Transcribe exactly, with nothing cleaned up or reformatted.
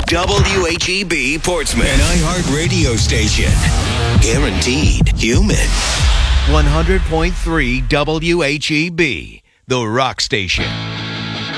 W H E B Portsmouth. An iHeart radio station. Guaranteed human. one hundred point three W H E B, the rock station.